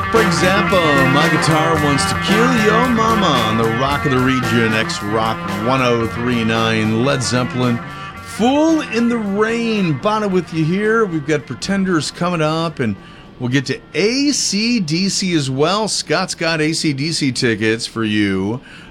Frank Zappa, My Guitar Wants to Kill Your Mama on the Rock of the Region, X-Rock 1039, Led Zeppelin, Fool in the Rain. Bono with you here. We've got Pretenders coming up, and we'll get to AC/DC as well. Scott's got AC/DC tickets for you.